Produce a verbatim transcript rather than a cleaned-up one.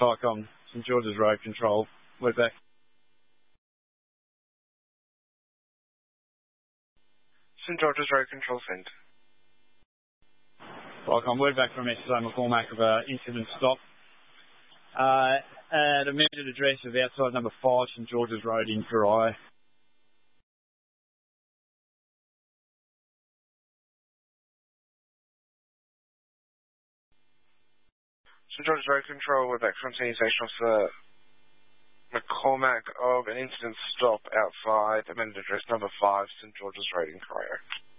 Falcon, St George's Road Control. We're back. St George's Road Control sent. Falcon, word back from S S O McCormack of an incident stop uh, at a measured address of outside number five, St George's Road in Corio. St George's Road Control, we're back from Senior Station Officer McCormack of an incident stop outside amended address number five, St George's Road in Corio.